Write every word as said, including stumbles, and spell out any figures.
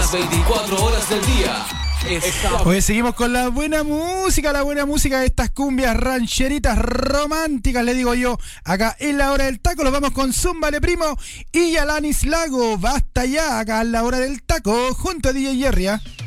las veinticuatro horas del día. Está... Hoy seguimos con la buena música, la buena música de estas cumbias rancheritas románticas, le digo yo. Acá en la hora del taco, los vamos con Zúmbale Primo y Alanis Lago. Basta ya, acá en la hora del taco, junto a D J Jerry. ¿eh?